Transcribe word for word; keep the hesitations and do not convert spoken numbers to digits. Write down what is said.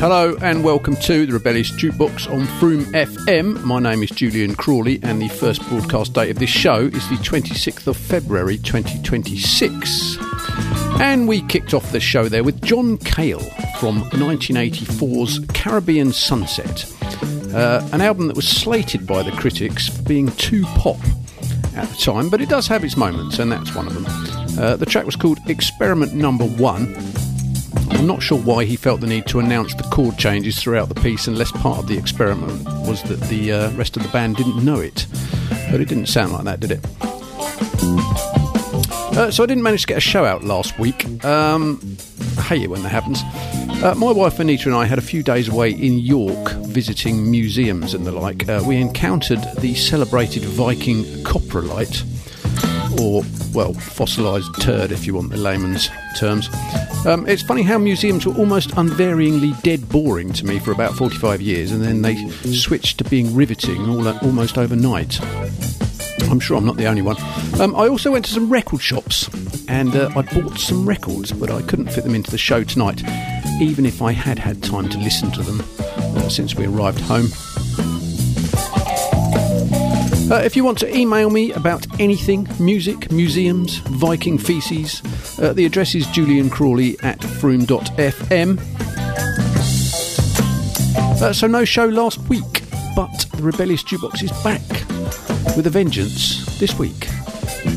Hello and welcome to the Rebellious Jukebox on Froome F M. My name is Julian Crawley and the first broadcast date of this show is the twenty-sixth of February twenty twenty-six. And we kicked off the show there with John Cale from nineteen eighty-four's Caribbean Sunset, uh, an album that was slated by the critics for being too pop at the time, but it does have its moments, and that's one of them. Uh, the track was called Experiment Number One. I'm not sure why he felt the need to announce the chord changes throughout the piece, unless part of the experiment was that the uh, rest of the band didn't know it. But it didn't sound like that, did it? Uh, so I didn't manage to get a show out last week. Um, I hate it when that happens. Uh, my wife Anita and I had a few days away in York visiting museums and the like. Uh, we encountered the celebrated Viking coprolite, or, well, fossilised turd if you want the layman's terms. Um, it's funny how museums were almost unvaryingly dead boring to me for about forty-five years, and then they switched to being riveting all, almost overnight. I'm sure I'm not the only one. Um, I also went to some record shops and uh, I bought some records, but I couldn't fit them into the show tonight, even if I had had time to listen to them uh, since we arrived home. Uh, if you want to email me about anything, music, museums, Viking feces, uh, the address is juliancrawley at froome dot f m. Uh, so no show last week, but the Rebellious Jukebox is back with a vengeance this week.